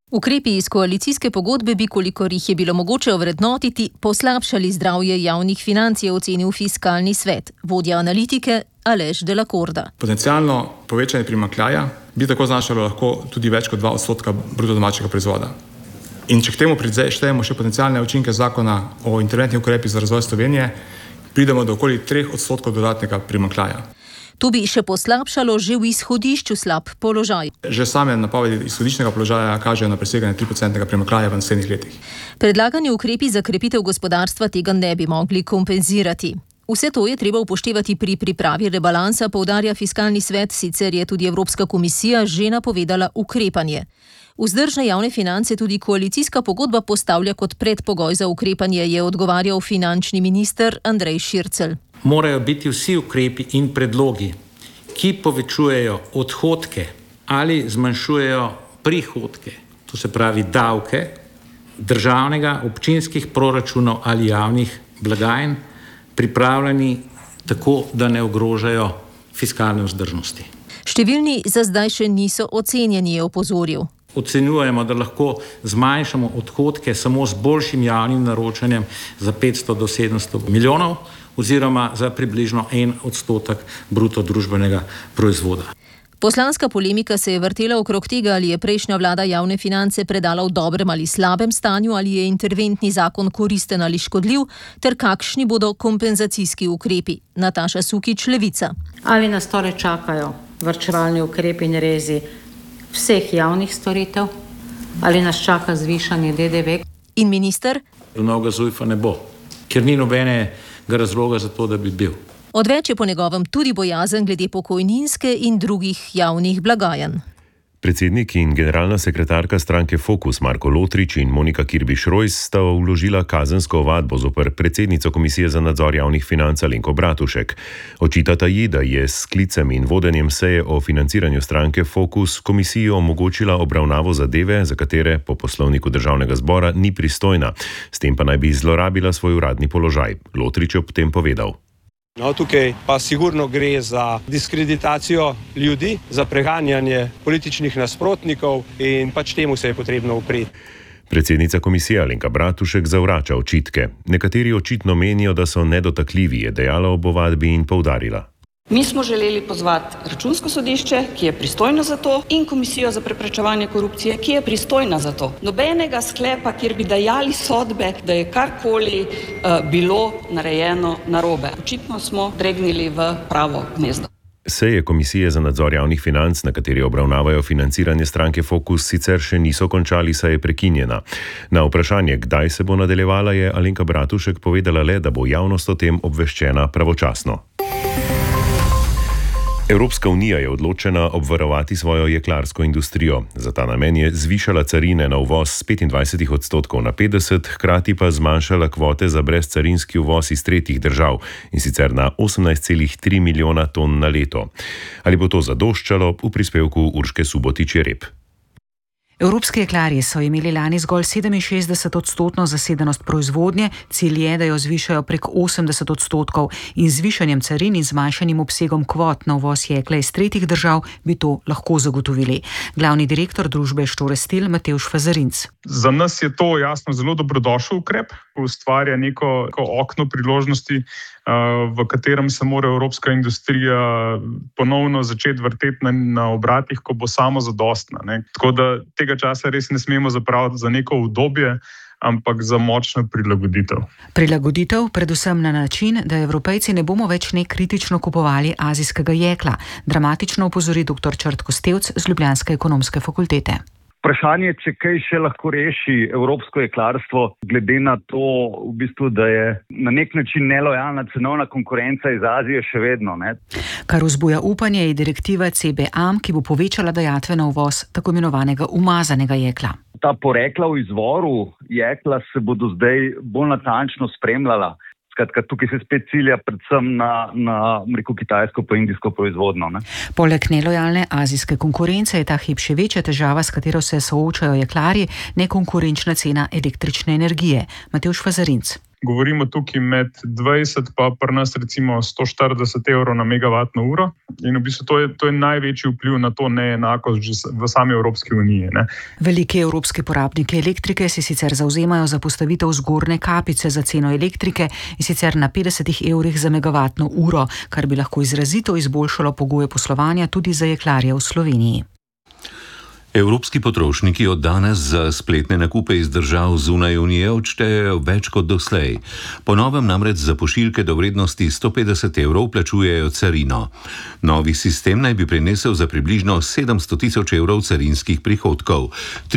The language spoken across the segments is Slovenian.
Ukrepi iz koalicijske pogodbe bi, kolikor jih je bilo mogoče ovrednotiti, poslabšali zdravje javnih financ, je ocenil Fiskalni svet, vodja analitike Aleš Delakorda. Potencialno povečanje primanjkljaja bi tako znašalo lahko tudi več kot 2% bruto domačega proizvoda. In če k temu prištejemo še potencialne učinke zakona o interventnih ukrepih za razvoj Slovenije, pridemo do okoli 3% dodatnega primanjkljaja. To bi še poslabšalo že v izhodišču slab položaj. Že same napovedi izhodiščnega položaja kažejo na preseganje 3% primanjkljaja v naslednjih letih. Predlagani ukrepi za krepitev gospodarstva tega ne bi mogli kompenzirati. Vse to je treba upoštevati pri pripravi rebalansa, poudarja Fiskalni svet, sicer je tudi Evropska komisija že napovedala ukrepanje. Vzdržne javne finance tudi koalicijska pogodba postavlja kot predpogoj za ukrepanje, je odgovarjal finančni minister Andrej Šircelj. Morajo biti vsi ukrepi in predlogi, ki povečujejo odhodke ali zmanjšujejo prihodke, to se pravi davke državnega, občinskih proračunov ali javnih blagajn, pripravljeni tako, da ne ogrožajo fiskalne vzdržnosti. Številni za zdaj še niso ocenjeni, je opozoril. Ocenjujemo, da lahko zmanjšamo odhodke samo z boljšim javnim naročanjem za 500 do 700 milijonov oziroma za približno 1% bruto družbenega proizvoda. Poslanska polemika se je vrtela okrog tega, ali je prejšnja vlada javne finance predala v dobrem ali slabem stanju, ali je interventni zakon koristen ali škodljiv, ter kakšni bodo kompenzacijski ukrepi. Nataša Sukič, Levica. Ali nas torej čakajo varčevalni ukrepi in rezi vseh javnih storitev, ali nas čaka zvišanje DDV? In minister? Novega ZUJF-a ne bo, ker ni nobenega razloga za to, da bi bil. Odveč je po njegovem tudi bojazen glede pokojninske in drugih javnih blagajn. Predsednik in generalna sekretarka stranke Fokus Marko Lotrič in Monika Kirbiš-Rojs sta vložila kazensko ovadbo zoper predsednico Komisije za nadzor javnih financ Alenko Bratušek. Očitata ji, da je s sklicem in vodenjem seje o financiranju stranke Fokus komisiji omogočila obravnavo zadeve, za katere po poslovniku Državnega zbora ni pristojna, s tem pa naj bi zlorabila svoj uradni položaj. Lotrič je ob tem povedal. No, tukaj pa sigurno gre za diskreditacijo ljudi, za preganjanje političnih nasprotnikov in pač temu se je potrebno upreti. Predsednica komisije Alenka Bratušek zavrača očitke. Nekateri očitno menijo, da so nedotakljivi, je dejala ob ovadbi in poudarila. Mi smo želeli pozvati Računsko sodišče, ki je pristojno za to, in Komisijo za preprečevanje korupcije, ki je pristojna za to. Nobenega sklepa, kjer bi dajali sodbe, da je karkoli bilo narejeno narobe. Očitno smo dregnili v pravo gnezdo. Seje Komisije za nadzor javnih financ, na kateri obravnavajo financiranje stranke Fokus, sicer še niso končali, saj je prekinjena. Na vprašanje, kdaj se bo nadaljevala, je Alenka Bratušek povedala le, da bo javnost o tem obveščena pravočasno. Evropska unija je odločena obvarovati svojo jeklarsko industrijo. Za ta namen je zvišala carine na uvoz z 25% na 50%, hkrati pa zmanjšala kvote za brezcarinski uvoz iz tretjih držav, in sicer na 18,3 milijona ton na leto. Ali bo to zadoščalo, v prispevku Urške Subotič-Jereb. Evropski jeklarji so imeli lani zgolj 67% zasedenost proizvodnje, cilj je, da jo zvišajo prek 80% in z zvišanjem carin in zmanjšanim obsegom kvot na uvoz jekla iz tretjih držav bi to lahko zagotovili. Glavni direktor družbe Štorestil Matevž Fazarinc. Za nas je to jasno zelo dobrodošel ukrep, ko ustvarja neko okno priložnosti, v katerem se mora evropska industrija ponovno začeti vrteti na obratih, ko bo samozadostna. Tako da tega časa res ne smemo zapraviti za neko udobje, ampak za močno prilagoditev. Prilagoditev predvsem na način, da Evropejci ne bomo več nekritično kupovali azijskega jekla, dramatično opozori dr. Črt Kostevc z Ljubljanske ekonomske fakultete. Vprašanje, če kaj še lahko reši evropsko jeklarstvo, glede na to, v bistvu, da je na nek način nelojalna cenovna konkurenca iz Azije še vedno. Kar vzbuja upanje je direktiva CBAM, ki bo povečala dajatve na uvoz tako imenovanega umazanega jekla. Ta porekla v izvoru jekla se bodo zdaj bolj natančno spremljala. Skratka, tukaj se spet cilja predvsem na kitajsko pa indijsko proizvodnjo. Poleg nelojalne azijske konkurence je ta hip še večja težava, s katero se soočajo jeklarji, nekonkurenčna cena električne energije. Matevž Fazarinc. govorimo tukaj med 20 pa pri nas recimo 140 evrov na megavatno uro in v bistvu to je največji vpliv na to neenakost že v sami Evropski uniji. Ne. Veliki evropski porabniki elektrike se sicer zavzemajo za postavitev zgornje kapice za ceno elektrike in sicer na 50 evrih za megavatno uro, kar bi lahko izrazito izboljšalo pogoje poslovanja tudi za jeklarje v Sloveniji. Evropski potrošniki od danes za spletne nakupe iz držav zunaj Unije odštejejo več kot doslej. Po novem namreč za pošiljke do vrednosti 150 evrov plačujejo carino. Novi sistem naj bi prinesel za približno 700 tisoč evrov carinskih prihodkov.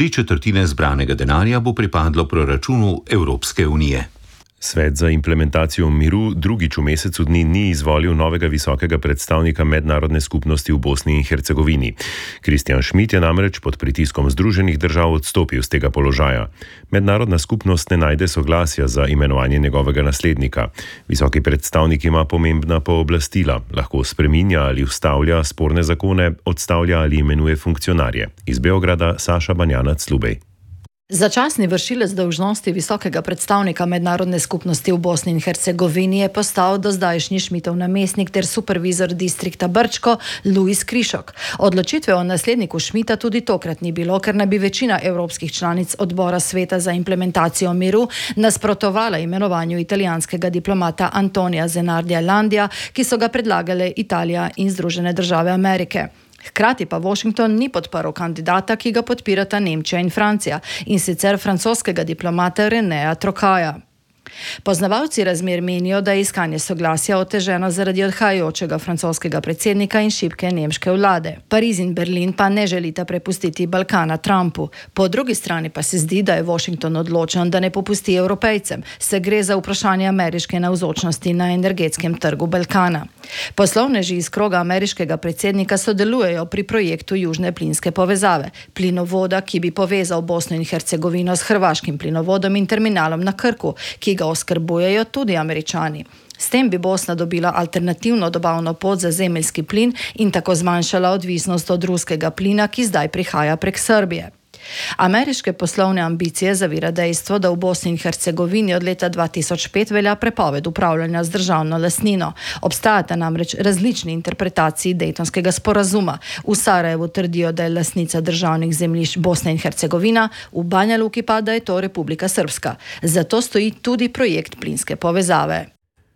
3/4 zbranega denarja bo pripadlo proračunu Evropske unije. Svet za implementacijo miru drugič v mesecu dni ni izvolil novega visokega predstavnika mednarodne skupnosti v Bosni in Hercegovini. Christian Schmidt je namreč pod pritiskom Združenih držav odstopil z tega položaja. Mednarodna skupnost ne najde soglasja za imenovanje njegovega naslednika. Visoki predstavnik ima pomembna pooblastila, lahko spreminja ali ustavlja sporne zakone, odstavlja ali imenuje funkcionarje. Iz Beograda Saša Banjanac-Lubej. Začasni vršilec dolžnosti visokega predstavnika mednarodne skupnosti v Bosni in Hercegovini je postal dozdajšnji Schmidtov namestnik ter supervizor distrikta Brčko Luis Krišok. Odločitve o nasledniku Schmidta tudi tokrat ni bilo, ker naj bi večina evropskih članic odbora Sveta za implementacijo miru nasprotovala imenovanju italijanskega diplomata Antonija Zenardija Landija, ki so ga predlagale Italija in Združene države Amerike. Hkrati pa Washington ni podprl kandidata, ki ga podpirata Nemčija in Francija, in sicer francoskega diplomata Renéa Trocaja. Poznavalci razmer menijo, da je iskanje soglasja oteženo zaradi odhajajočega francoskega predsednika in šibke nemške vlade. Pariz in Berlin pa ne želita prepustiti Balkana Trumpu. Po drugi strani pa se zdi, da je Washington odločen, da ne popusti Evropejcem, se gre za vprašanje ameriške navzočnosti na energetskem trgu Balkana. Poslovneži iz kroga ameriškega predsednika sodelujejo pri projektu južne plinske povezave, plinovoda, ki bi povezal Bosno in Hercegovino s hrvaškim plinovodom in terminalom na Krku, ki ga oskrbujejo tudi Američani. S tem bi Bosna dobila alternativno dobavno pot za zemeljski plin in tako zmanjšala odvisnost od ruskega plina, ki zdaj prihaja prek Srbije. Ameriške poslovne ambicije zavira dejstvo, da v Bosni in Hercegovini od leta 2005 velja prepoved upravljanja z državno lastnino. Obstajata namreč različni interpretaciji Dejtonskega sporazuma. V Sarajevu trdijo, da je lastnica državnih zemljišč Bosna in Hercegovina, v Banja Luki pa, da je to Republika Srpska. Zato stoji tudi projekt plinske povezave.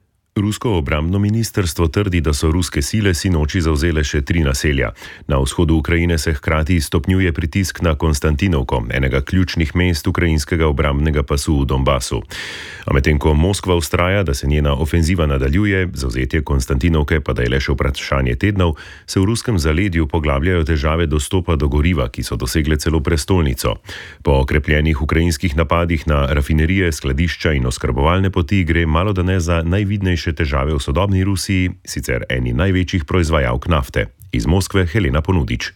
Rusko obrambno ministrstvo trdi, da so ruske sile sinoči zavzele še 3 naselja. Na vzhodu Ukrajine se hkrati stopnjuje pritisk na Konstantinovko, enega ključnih mest ukrajinskega obrambnega pasu v Donbasu. A medtem ko Moskva vztraja, da se njena ofenziva nadaljuje, zavzetje Konstantinovke pa da je le še vprašanje tednov, se v ruskem zaledju poglabljajo težave dostopa do goriva, ki so dosegle celo prestolnico. Po okrepljenih ukrajinskih napadih na rafinerije, skladišča in oskrbovalne poti gre malodane za najvidnejše težave v sodobni Rusiji, sicer eni največjih proizvajalk nafte. Iz Moskve Helena Ponudič.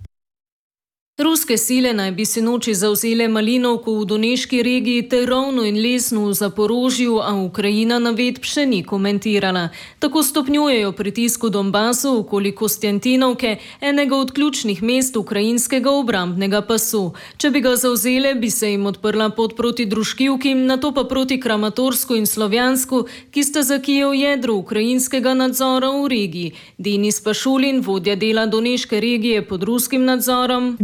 Ruske sile naj bi sinoči zavzele Malinovko v Doneški regiji ter Rovno in Lesno v Zaporožju, a Ukrajina navedb še ni komentirala. Tako stopnjujejo pritisk v Donbasu okoli Konstantinovke, enega od ključnih mest ukrajinskega obrambnega pasu. Če bi ga zavzele, bi se jim odprla pot proti Druškivki, nato pa proti Kramatorsku in Slovjansku, ki sta za Kijev jedro ukrajinskega nadzora v regiji. Denis Pašulin, vodja dela Doneške regije pod ruskim nadzorom.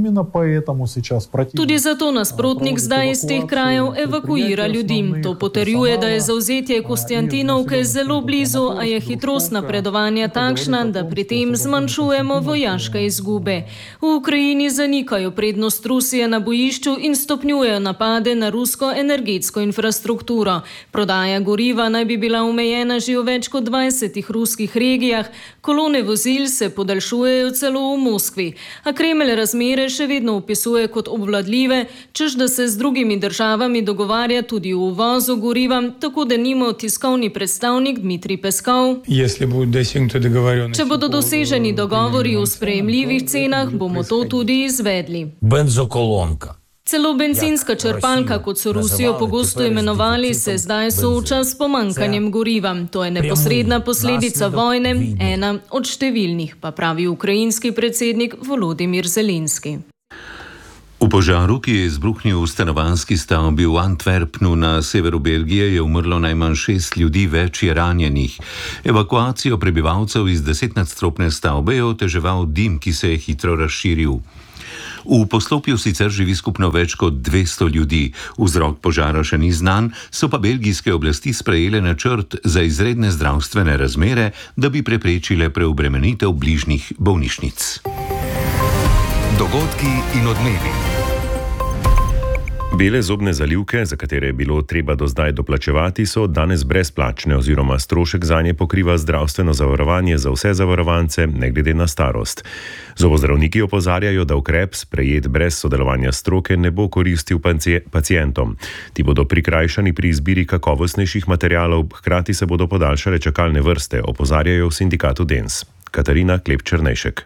Tudi zato nasprotnik zdaj iz teh krajev evakuira ljudi. To potrjuje, da je zavzetje Konstantinovke zelo blizu, a je hitrost napredovanja takšna, da pri tem zmanjšujemo vojaške izgube. V Ukrajini zanikajo prednost Rusije na bojišču in stopnjujejo napade na rusko energetsko infrastrukturo. Prodaja goriva naj bi bila omejena že v več kot 20 ruskih regijah, kolone vozil se podaljšujejo celo v Moskvi. A Kremelj razmere še vedno opisuje kot obvladljive, češ da se z drugimi državami dogovarja tudi o uvozu goriva, tako da nima tiskovni predstavnik Dmitrij Peskov. Če bodo doseženi dogovori o sprejemljivih cenah, bomo to tudi izvedli. Celo bencinska črpalka, kot so Rusijo pogosto imenovali, se zdaj sooča s pomanjkanjem goriva. To je neposredna posledica vojne, ena od številnih, pa pravi ukrajinski predsednik Volodimir Zelenski. V požaru, ki je izbruhnil v stanovanjski stavbi v Antwerpnu na severu Belgije, je umrlo najmanj 6 ljudi, več je ranjenih. Evakuacijo prebivalcev iz 10-nadstropne stavbe je oteževal dim, ki se je hitro razširil. V poslopju sicer živi skupno več kot 200 ljudi. Vzrok požara še ni znan, so pa belgijske oblasti sprejele načrt za izredne zdravstvene razmere, da bi preprečile preobremenitev bližnjih bolnišnic. Dogodki in odmevi. Bele zobne zalivke, za katere je bilo treba do zdaj doplačevati, so danes brezplačne oziroma strošek zanje pokriva zdravstveno zavarovanje za vse zavarovance, ne glede na starost. Zobozdravniki opozarjajo, da ukrep, sprejet brez sodelovanja stroke, ne bo koristil pacientom. Ti bodo prikrajšani pri izbiri kakovostnejših materialov, hkrati se bodo podaljšale čakalne vrste, opozarjajo v sindikatu DENS. Katarina Klep-Črnejšek.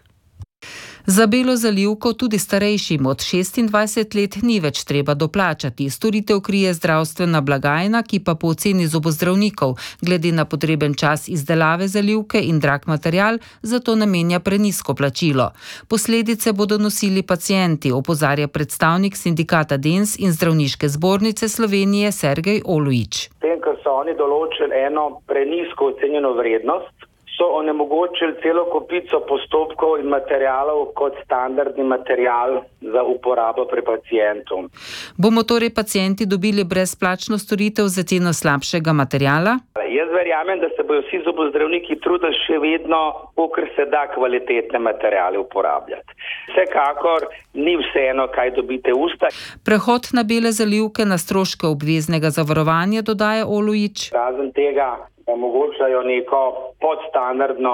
Za belo zalivko tudi starejšim od 26 let ni več treba doplačati. Storitev krije zdravstvena blagajna, ki pa po oceni zobozdravnikov, glede na potreben čas izdelave zalivke in drag material, zato namenja prenizko plačilo. Posledice bodo nosili pacienti, opozarja predstavnik sindikata DENS in Zdravniške zbornice Slovenije Sergej Olujič. Tem, ker so oni določili eno prenizko ocenjeno vrednost, so onemogočili celo kopico postopkov in materialov kot standardni material za uporabo pri pacientu. Bomo torej pacienti dobili brezplačno storitev za ceno slabšega materiala? Jaz verjamem, da se bodo vsi zobozdravniki trudili še vedno, kolikor se da kvalitetne materiale uporabljati. Vsekakor ni vseeno, kaj dobite usta. Prehod na bele zalivke na stroške obveznega zavarovanja, dodaja Olujič. Razen tega omogočajo neko podstandardno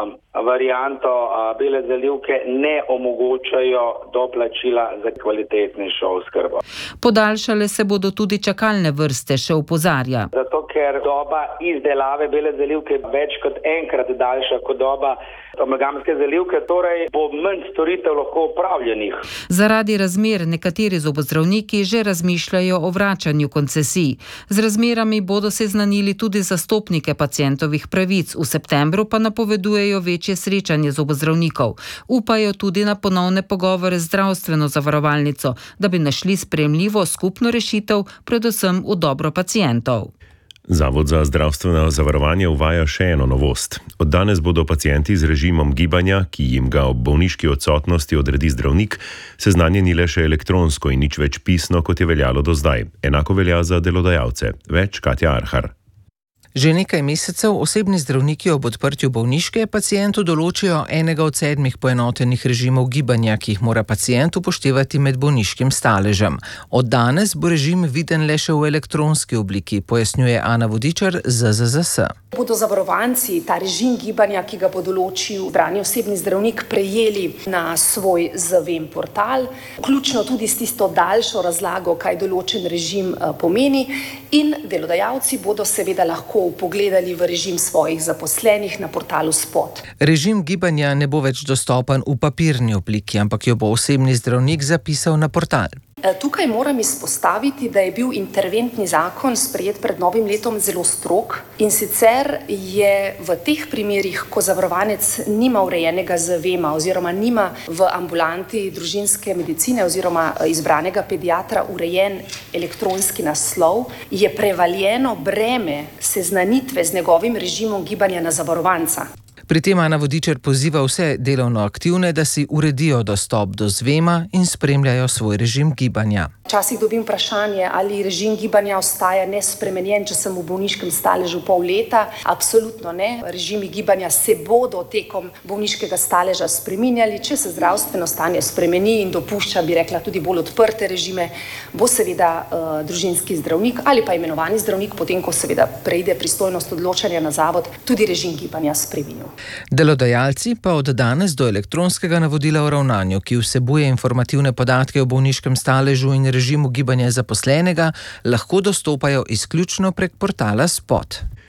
varianto bele zalivke, ne omogočajo doplačila za kvalitetnejšo oskrbo. Podaljšale se bodo tudi čakalne vrste, še opozarja. Zato, ker doba izdelave bele zalivke je več kot enkrat daljša kot doba amalgamske zalivke, torej bo manj storitev lahko opravljenih. Zaradi razmer nekateri zobozdravniki že razmišljajo o vračanju koncesij. Z razmerami bodo seznanili tudi zastopnike pacientovih pravic, v septembru pa napovedujejo večje srečanje zobozdravnikov. Upajo tudi na ponovne pogovore z zdravstveno zavarovalnico, da bi našli sprejemljivo skupno rešitev, predvsem v dobro pacientov. Zavod za zdravstveno zavarovanje uvaja še eno novost. Od danes bodo pacienti z režimom gibanja, ki jim ga ob bolniški odsotnosti odredi zdravnik, seznanjeni le še elektronsko in nič več pisno, kot je veljalo do zdaj. Enako velja za delodajalce. Več Katja Arhar. Že nekaj mesecev osebni zdravniki ob odprtju bolniške pacientu določijo enega od 7 poenotenih režimov gibanja, ki jih mora pacient upoštevati med bolniškim staležem. Od danes bo režim viden le še v elektronski obliki, pojasnjuje Ana Vodičar z ZZS. Bodo zavarovanci ta režim gibanja, ki ga bo določil brani osebni zdravnik, prejeli na svoj ZVEM portal, vključno tudi s tisto daljšo razlago, kaj določen režim pomeni, in delodajalci bodo seveda lahko pogledali v režim svojih zaposlenih na portalu Spot. Režim gibanja ne bo več dostopen v papirni obliki, ampak jo bo osebni zdravnik zapisal na portal. Tukaj moram izpostaviti, da je bil interventni zakon sprejet pred novim letom zelo strog, in sicer je v teh primerih, ko zavarovanec nima urejenega ZVEM-a oziroma nima v ambulanti družinske medicine oziroma izbranega pediatra urejen elektronski naslov, je prevaljeno breme seznanitve z njegovim režimom gibanja na zavarovanca. Pri tem Ana Vodičar poziva vse delovno aktivne, da si uredijo dostop do ZVEM-a in spremljajo svoj režim gibanja. Včasih dobim vprašanje, ali režim gibanja ostaja nespremenjen, če sem v bolniškem staležu pol leta. Absolutno ne. Režimi gibanja se bodo tekom bolniškega staleža spreminjali. Če se zdravstveno stanje spremeni in dopušča, bi rekla, tudi bolj odprte režime, bo seveda družinski zdravnik ali pa imenovani zdravnik, potem ko seveda preide pristojnost odločanja na zavod, tudi režim gibanja spremenil. Delodajalci pa od danes do elektronskega navodila o ravnanju, ki vsebuje informativne podatke o bolniškem staležu in režimu gibanja zaposlenega, lahko dostopajo izključno prek portala Spot.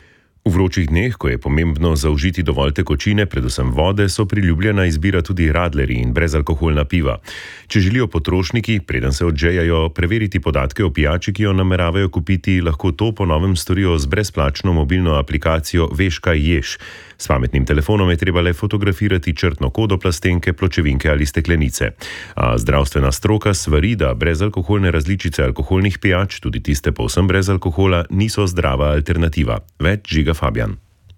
V vročih dneh, ko je pomembno zaužiti dovolj tekočine, predvsem vode, so priljubljena izbira tudi radlerji in brezalkoholna piva. Če želijo potrošniki, preden se odžejajo, preveriti podatke o pijači, ki jo nameravajo kupiti, lahko to po novem storijo z brezplačno mobilno aplikacijo Veš, kaj ješ. S pametnim telefonom je treba le fotografirati črtno kodo plastenke, pločevinke ali steklenice. A zdravstvena stroka svari, da brezalkoholne različice alkoholnih pijač, tudi tiste povsem brez alkohola, niso zdrava alternativa. Več Žiga Fabjan.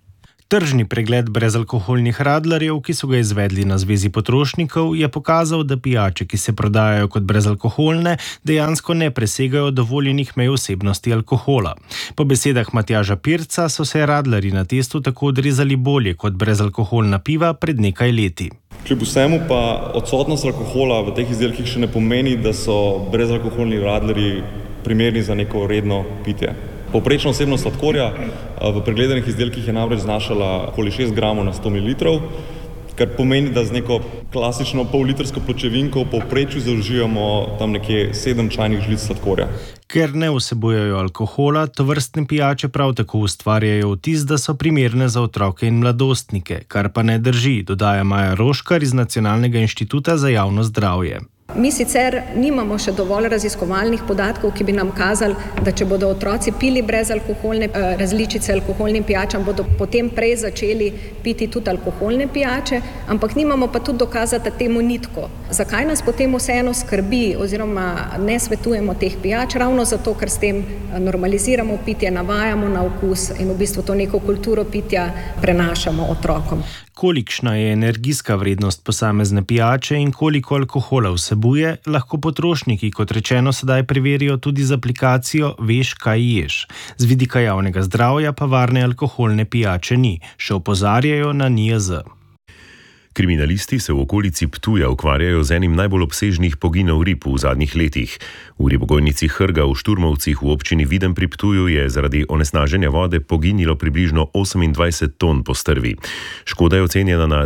Tržni pregled brezalkoholnih radlerjev, ki so ga izvedli na Zvezi potrošnikov, je pokazal, da pijače, ki se prodajajo kot brezalkoholne, dejansko ne presegajo dovoljenih mej vsebnosti alkohola. Po besedah Matjaža Pirca so se radlerji na testu tako odrezali bolje kot brezalkoholna piva pred nekaj leti. Kljub vsemu pa odsotnost alkohola v teh izdelkih še ne pomeni, da so brezalkoholni radlerji primerni za neko redno pitje. Povprečna vsebnost sladkorja v pregledanih izdelkih je namreč znašala okoli 6 gramov na 100 ml, kar pomeni, da z neko klasično pol-litrsko pločevinko v povprečju zaužijemo tam nekje 7 čajnih žlic sladkorja. Ker ne vsebujejo alkohola, tovrstne pijače prav tako ustvarjajo vtis, da so primerne za otroke in mladostnike, kar pa ne drži, dodaja Maja Roškar iz Nacionalnega inštituta za javno zdravje. Mi sicer nimamo še dovolj raziskovalnih podatkov, ki bi nam kazali, da če bodo otroci pili brezalkoholne različice alkoholnim pijačam, bodo potem prej začeli piti tudi alkoholne pijače, ampak nimamo pa tudi dokazati, da temu ni tako. Zakaj nas potem vseeno skrbi oziroma ne svetujemo teh pijač? Ravno zato, ker s tem normaliziramo pitje, navajamo na okus in v bistvu to neko kulturo pitja prenašamo otrokom. Kolikšna je energijska vrednost posamezne pijače in koliko alkohola vsebuje, lahko potrošniki, kot rečeno, sedaj preverijo tudi z aplikacijo Veš, kaj ješ. Z vidika javnega zdravja pa varne alkoholne pijače ni, še opozarjajo na NIJZ. Kriminalisti se v okolici Ptuja ukvarjajo z enim najbolj obsežnih poginov rib v zadnjih letih. V ribogojnici Hrga v Šturmovcih v občini Videm pri Ptuju je zaradi onesnaženja vode poginilo približno 28 ton postrvi. Škoda je ocenjena na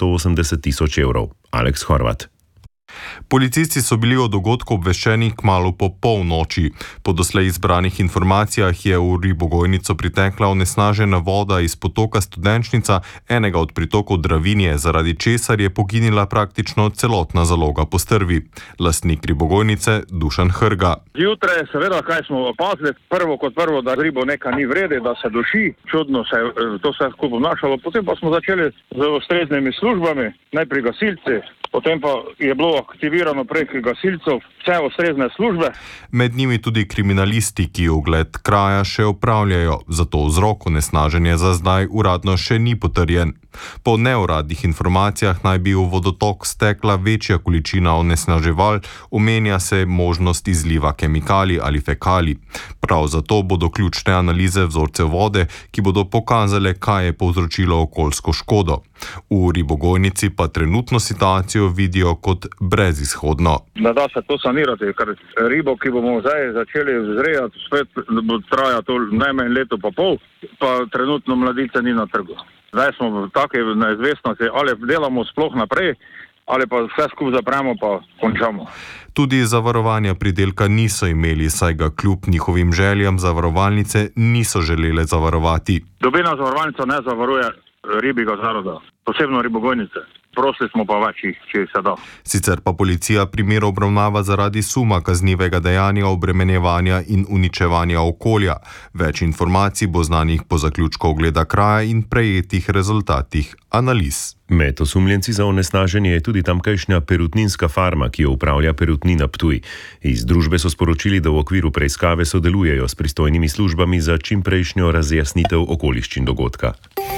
280.000 evrov. Aleks Horvat. Policisti so bili o dogodku obveščeni kmalu po polnoči. Po doslej izbranih informacijah je v ribogojnico pritekla onesnažena voda iz potoka Studenčnica, enega od pritokov Dravinje, zaradi česar je poginila praktično celotna zaloga postrvi. Lastnik ribogojnice Dušan Hrga. Zjutraj seveda, kaj smo opazili, kot prvo, da ribo nekaj ni vrede, da se duši, čudno se je to vse skupaj obnašalo, potem pa smo začeli z ustreznimi službami, najprej gasilci, potem pa je bilo aktivirano prek gasilcev vse ustrezne službe. Med njimi tudi kriminalisti, ki ogled kraja še opravljajo, zato vzrok onesnaženja za zdaj uradno še ni potrjen. Po neuradnih informacijah naj bi v vodotok stekla večja količina onesnaževal, omenja se možnost izliva kemikalij ali fekalij. Prav zato bodo ključne analize vzorcev vode, ki bodo pokazale, kaj je povzročilo okoljsko škodo. V ribogojnici pa trenutno situacijo vidijo kot brezizhodno. Ne da se to sanirati, ker ribo, ki bomo zdaj začeli vzrejati, spet bo traja to najmanj leto pa pol, pa trenutno mladice ni na trgu. Zdaj smo v taki neizvestnosti, ali delamo sploh naprej, ali pa vse skupaj zapremo pa končamo. Tudi zavarovanja pridelka niso imeli, saj ga kljub njihovim željam zavarovalnice niso želele zavarovati. Nobena zavarovalnica ne zavaruje ribjega zaroda, posebno ribogojnice. Prosili smo pa več, če se da. Sicer pa policija primer obravnava zaradi suma kaznivega dejanja obremenjevanja in uničevanja okolja. Več informacij bo znanih po zaključku ogleda kraja in prejetih rezultatih analiz. Med osumljenci za onesnaženje je tudi tamkajšnja perutninska farma, ki jo upravlja Perutnina Ptuj. Iz družbe so sporočili, da v okviru preiskave sodelujejo s pristojnimi službami za čimprejšnjo razjasnitev okoliščin dogodka.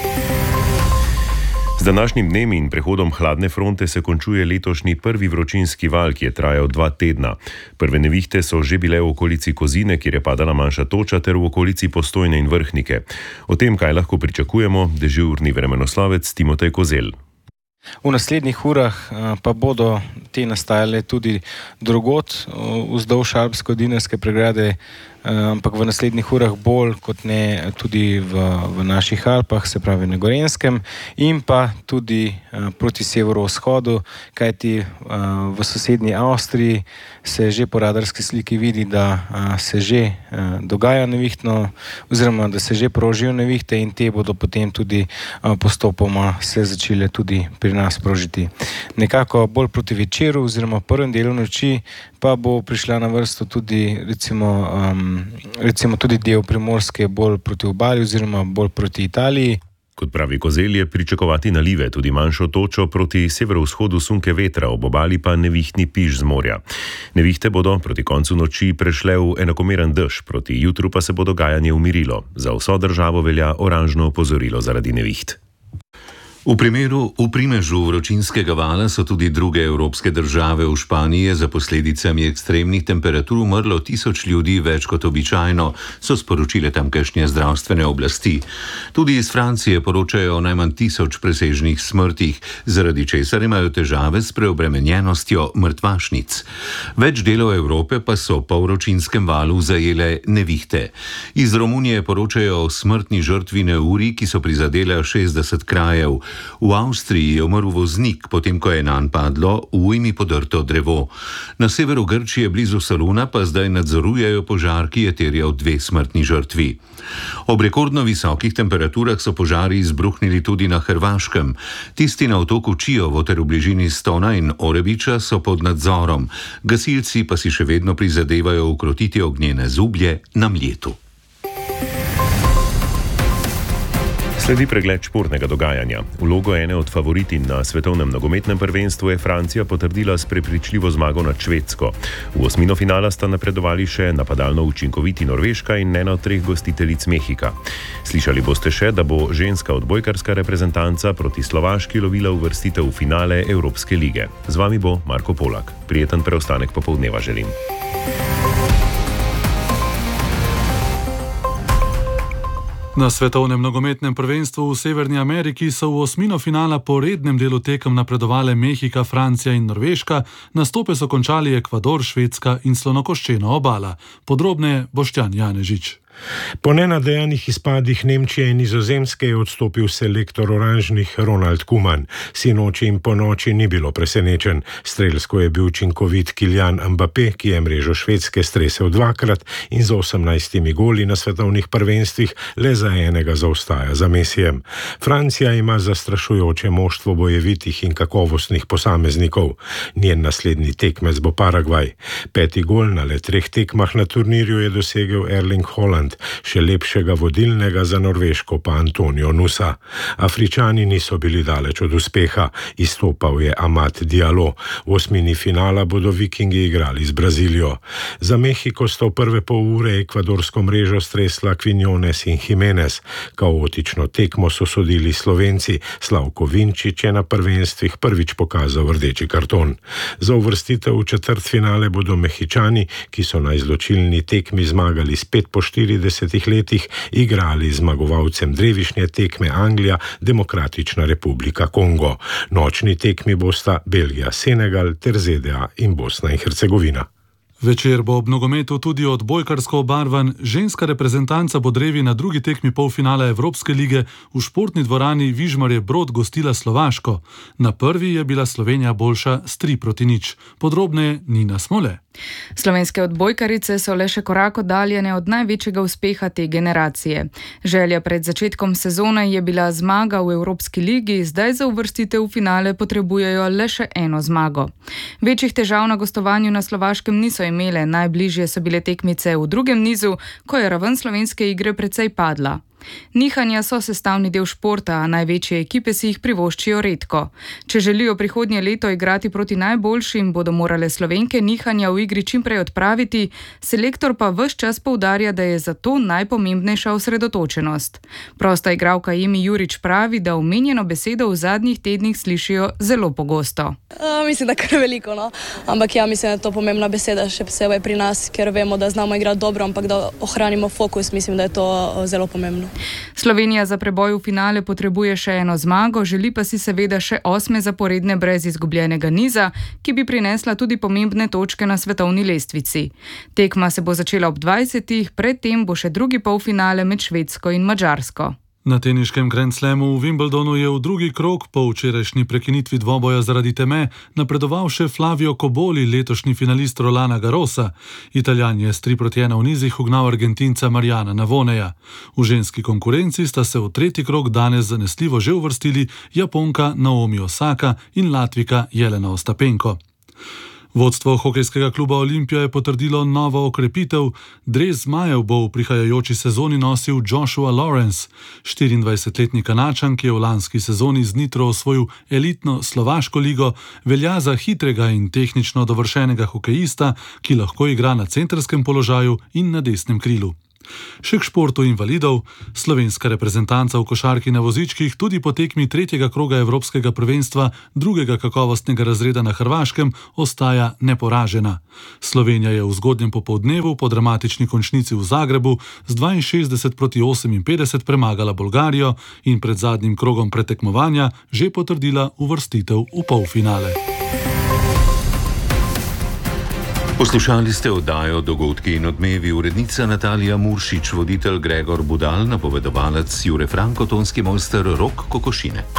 Z današnjim dnem in prehodom hladne fronte se končuje letošnji prvi vročinski val, ki je trajal 2 tedna. Prve nevihte so že bile v okolici Kozine, kjer je padala manjša toča, ter v okolici Postojne in Vrhnike. O tem, kaj lahko pričakujemo, dežurni vremenoslovec Timotej Kozel. V naslednjih urah pa bodo te nastajale tudi drugod vzdolž Alpsko-Dinarske pregrade, ampak v naslednjih urah bolj kot ne tudi v naših Alpah, se pravi na Gorenjskem in pa tudi proti severovzhodu, kajti v sosednji Avstriji se že po radarski sliki vidi, da se že dogaja nevihtno oziroma da se že prožijo nevihte in te bodo potem tudi postopoma se začele tudi pri nas prožiti. Nekako bolj proti večeru oziroma prvem delu noči pa bo prišla na vrsto tudi recimo tudi del Primorske bolj proti obali oziroma bolj proti Italiji. Kot pravi Kozelj, je pričakovati nalive, tudi manjšo točo proti severovzhodu sunke vetra, ob obali pa nevihtni piš z morja. Nevihte bodo proti koncu noči prešle v enakomeren dež, proti jutru pa se bo dogajanje umirilo. Za vso državo velja oranžno opozorilo zaradi neviht. V primežu vročinskega vala so tudi druge evropske države. V Španiji je za posledicami ekstremnih temperatur umrlo 1000 ljudi več kot običajno, so sporočile tamkajšnje zdravstvene oblasti. Tudi iz Francije poročajo o najmanj 1000 presežnih smrtih, zaradi česar imajo težave s preobremenjenostjo mrtvašnic. Več delov Evrope pa so po vročinskem valu zajele nevihte. Iz Romunije poročajo o smrtni žrtvi neuri, ki so prizadele 60 krajev. V Avstriji je umrl voznik, potem ko je nanj padlo v ujmi podrto drevo. Na severu Grčije blizu Soluna pa zdaj nadzorujejo požar, ki je terjal 2 smrtni žrtvi. Ob rekordno visokih temperaturah so požari izbruhnili tudi na Hrvaškem. Tisti na otoku Čiovo ter v bližini Stona in Orebiča so pod nadzorom. Gasilci pa si še vedno prizadevajo ukrotiti ognjene zublje na Mljetu. Sledi pregled športnega dogajanja. Vlogo ene od favoritinj na svetovnem nogometnem prvenstvu je Francija potrdila s prepričljivo zmago nad Švedsko. V osmino finala sta napredovali še napadalno učinkoviti Norveška in ena od 3 gostiteljic Mehika. Slišali boste še, da bo ženska odbojkarska reprezentanca proti Slovaški lovila uvrstitev v finale Evropske lige. Z vami bo Marko Polak. Prijeten preostanek popoldneva želim. Na svetovnem nogometnem prvenstvu v Severni Ameriki so v osmino finala po rednem delu tekem napredovale Mehika, Francija in Norveška, nastope so končali Ekvador, Švedska in slonokoščena obala. Podrobneje Boštjan Janežič. Po nenadaljnih izpadih Nemčije in Nizozemske je odstopil selektor oranžnih Ronald Koeman. Sinoči in ponoči ni bilo presenečen. Strelsko je bil učinkovit Kylian Mbappé, ki je mrežo Švedske stresel 2-krat in z 18 goli na svetovnih prvenstvih le za enega zaostaja za Messijem. Francija ima zastrašujoče moštvo bojevitih in kakovostnih posameznikov. Njen naslednji tekmec bo Paragvaj. 5. gol na le 3 tekmah na turnirju je dosegel Erling Haaland, še lepšega vodilnega za Norveško pa Antonio Nusa. Afričani niso bili daleč od uspeha, izstopal je Amad Diallo. V osmini finala bodo Vikingi igrali z Brazilijo. Za Mehiko sta v prve pol ure ekvadorsko mrežo stresla Quinones in Jimenez. Kaotično tekmo so sodili Slovenci. Slavko Vinčić je na prvenstvih prvič pokazal rdeči karton. Za uvrstitev v četrtfinale bodo Mehičani, ki so na izločilni tekmi zmagali spet po 40 letih, igrali zmagovalcem drevišnje tekme Anglija, Demokratična republika Kongo. Nočni tekmi bosta Belgija, Senegal ter ZDA in Bosna in Hercegovina. Večer bo ob nogometu tudi odbojkarsko obarvan. Ženska reprezentanca bo drevi na drugi tekmi polfinala Evropske lige v športni dvorani Vižmarje Brod gostila Slovaško. Na prvi je bila Slovenija boljša s 3-0. Podrobneje Nina Smole. Slovenske odbojkarice so le še korak oddaljene od največjega uspeha te generacije. Želja pred začetkom sezone je bila zmaga v Evropski ligi, zdaj za uvrstitev v finale potrebujejo le še eno zmago. Večjih težav na gostovanju na Slovaškem niso imele, najbližje so bile tekmice v drugem nizu, ko je raven slovenske igre precej padla. Nihanja so sestavni del športa, a največje ekipe si jih privoščijo redko. Če želijo prihodnje leto igrati proti najboljšim, bodo morale Slovenke nihanja v igri čimprej odpraviti, selektor pa ves čas poudarja, da je zato najpomembnejša osredotočenost. Prosta igralka Emi Jurič pravi, da omenjeno besedo v zadnjih tednih slišijo zelo pogosto. Mislim, da kar veliko, no. Ampak ja, mislim, da je to pomembna beseda, še posebej pri nas, ker vemo, da znamo igrati dobro, ampak da ohranimo fokus, mislim, da je to zelo pomembno. Slovenija za preboj v finale potrebuje še eno zmago, želi pa si seveda še 8 zaporedne brez izgubljenega niza, ki bi prinesla tudi pomembne točke na svetovni lestvici. Tekma se bo začela ob 20. Predtem bo še drugi polfinale med Švedsko in Madžarsko. Na teniškem Grand Slamu v Wimbledonu je v drugi krog po včerajšnji prekinitvi dvoboja zaradi teme napredoval še Flavio Cobolli, letošnji finalist Rolana Garrosa. Italijan je s 3-1 v nizih ugnal Argentinca Mariana Navoneja. V ženski konkurenci sta se v tretji krog danes zanesljivo že uvrstili Japonka Naomi Osaka in Latvika Jelena Ostapenko. Vodstvo hokejskega kluba Olimpija je potrdilo novo okrepitev. Dres zmajev bo v prihajajoči sezoni nosil Joshua Lawrence. 24-letni Kanačan, ki je v lanski sezoni z Nitro osvojil elitno slovaško ligo, velja za hitrega in tehnično dovršenega hokejista, ki lahko igra na centrskem položaju in na desnem krilu. Še k športu invalidov. Slovenska reprezentanca v košarki na vozičkih tudi po tekmi tretjega kroga Evropskega prvenstva drugega kakovostnega razreda na Hrvaškem ostaja neporažena. Slovenija je v zgodnjem popoldnevu po dramatični končnici v Zagrebu z 62-58 premagala Bolgarijo in pred zadnjim krogom pretekmovanja že potrdila uvrstitev v polfinale. Poslušali ste oddajo Dogodki in odmevi, urednica Natalija Muršič, voditelj Gregor Budal, napovedovalec Jure Franko, tonski mojster Rok Kokošinek.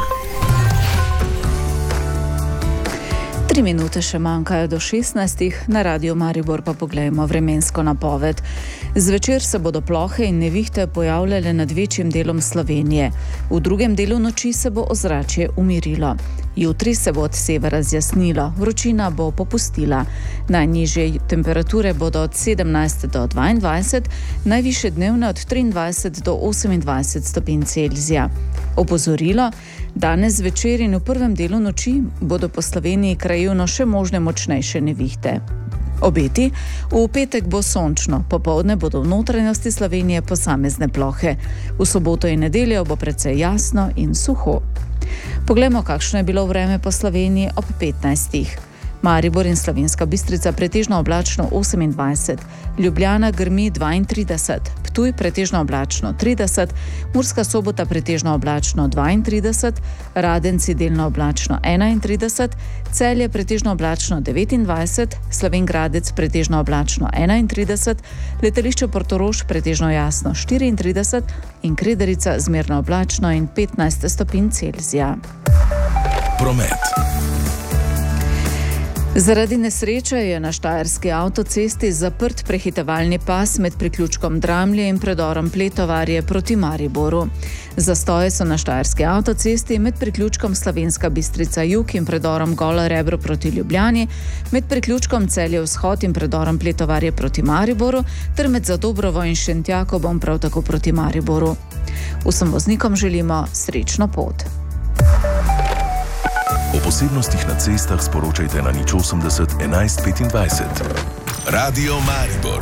3 minute še manjkajo do 16. Na Radiu Maribor pa poglejmo vremensko napoved. Zvečer se bodo plohe in nevihte pojavljale nad večjim delom Slovenije. V drugem delu noči se bo ozračje umirilo. Jutri se bo od severa zjasnilo, vročina bo popustila. Najnižje temperature bodo od 17 do 22, najvišje dnevne od 23 do 28 stopinj Celzija. Opozorilo, danes zvečer in v prvem delu noči bodo po Sloveniji krajevno še možne močnejše nevihte. Obeti, v petek bo sončno, popoldne bodo v notranjosti Slovenije posamezne plohe. V soboto in nedeljo bo precej jasno in suho. Poglejmo, kakšno je bilo vreme po Sloveniji ob 15. Maribor in Slovenska Bistrica pretežno oblačno 28, Ljubljana grmi 32, Ptuj pretežno oblačno 30, Murska Sobota pretežno oblačno 32, Radenci delno oblačno 31, Celje pretežno oblačno 29, Slovenj Gradec pretežno oblačno 31, Letališče Portorož pretežno jasno 34 in Krederica zmerno oblačno in 15 stopinj Celzija. Promet. Zaradi nesreče je na štajerski avtocesti zaprt prehitevalni pas med priključkom Dramlje in predorom Pletovarje proti Mariboru. Zastoje so na štajerski avtocesti med priključkom Slovenska Bistrica Jug in predorom Gola Rebro proti Ljubljani, med priključkom Celje Vzhod in predorom Pletovarje proti Mariboru ter med Zadobrovo in Šentjakobom prav tako proti Mariboru. Vsem voznikom želimo srečno pot. O posebnostih na cestah sporočajte na 080 11 25. Radio Maribor.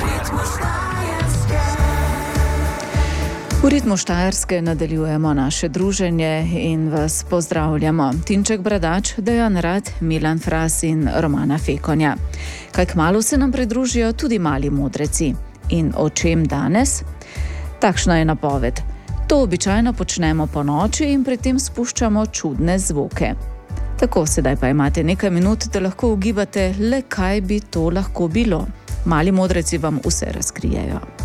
V ritmu Štajerske nadaljujemo naše druženje in vas pozdravljamo. Tinček Bradač, Dejan Rad, Milan Fras in Romana Fekonja. Kaj kmalu se nam pridružijo tudi mali modreci. In o čem danes? Takšna je napoved. To običajno počnemo po noči in pri tem spuščamo čudne zvoke. Tako, sedaj pa imate nekaj minut, da lahko ugibate, le kaj bi to lahko bilo. Mali modreci vam vse razkrijejo.